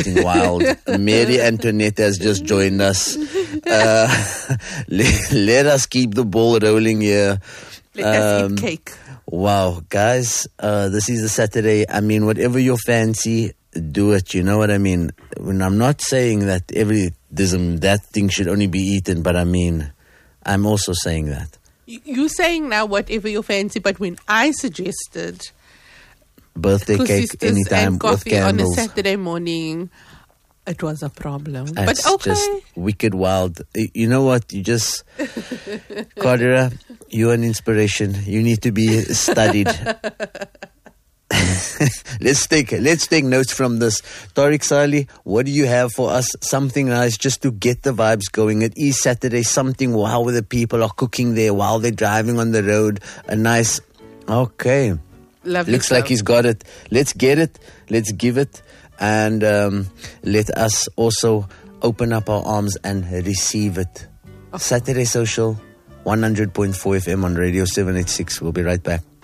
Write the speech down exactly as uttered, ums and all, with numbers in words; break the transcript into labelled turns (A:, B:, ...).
A: getting wild. Mary Antoinette has just joined us. Uh, let, let us keep the ball rolling here.
B: Let us
A: Um,
B: eat cake.
A: Wow, guys, uh, this is a Saturday. I mean, whatever you fancy, do it. You know what I mean? When I'm not saying that every this, um, that thing should only be eaten, but I mean, I'm also saying that.
B: You- You're saying now whatever you fancy, but when I suggested
A: Birthday cake
B: Koesistas
A: anytime
B: and
A: with
B: coffee on a
A: candles.
B: Saturday morning, it was a problem.
A: That's
B: but okay.
A: just wicked wild. Y- You know what? You just, Cartera, you're an inspiration. You need to be studied. let's take let's take notes from this. Tariq Saleh, what do you have for us? Something nice just to get the vibes going. It is Saturday. Something while the people are cooking there, while they're driving on the road. A nice, okay.
B: Lovely
A: Looks like
B: stuff.
A: he's got it. Let's get it. Let's give it. And um, let us also open up our arms and receive it. Saturday Social, one hundred point four F M on Radio seven eighty-six. We'll be right back.